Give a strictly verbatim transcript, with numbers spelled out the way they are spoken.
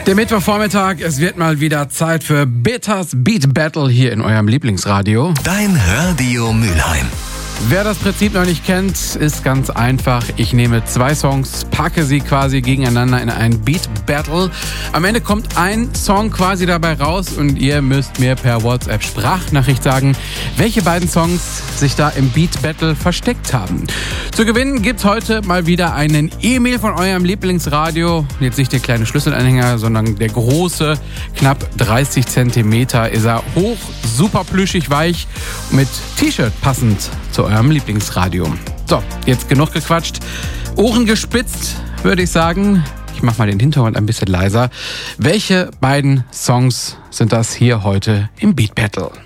Der Mittwochvormittag, es wird mal wieder Zeit für Bitters Beat Battle hier in eurem Lieblingsradio. Dein Radio Mülheim. Wer das Prinzip noch nicht kennt, ist ganz einfach. Ich nehme zwei Songs, packe sie quasi gegeneinander in ein Beat Battle. Am Ende kommt ein Song quasi dabei raus und ihr müsst mir per WhatsApp Sprachnachricht sagen, welche beiden Songs sich da im Beat Battle versteckt haben. Zu gewinnen gibt's heute mal wieder einen E-Mail von eurem Lieblingsradio. Jetzt nicht der kleine Schlüsselanhänger, sondern der große, knapp dreißig Zentimeter ist er hoch, super plüschig weich, mit T-Shirt passend zu eurem Lieblingsradio. So, jetzt genug gequatscht. Ohren gespitzt, würde ich sagen. Ich mach mal den Hintergrund ein bisschen leiser. Welche beiden Songs sind das hier heute im Beat Battle?